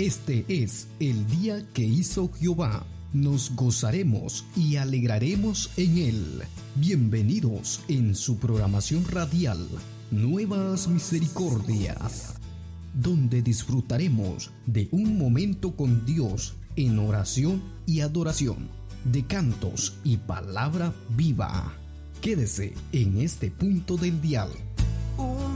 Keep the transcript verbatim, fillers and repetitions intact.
Este es el día que hizo Jehová. Nos gozaremos y alegraremos en él. Bienvenidos en su programación radial, Nuevas Misericordias, donde disfrutaremos de un momento con Dios en oración y adoración, de cantos y palabra viva. Quédese en este punto del dial.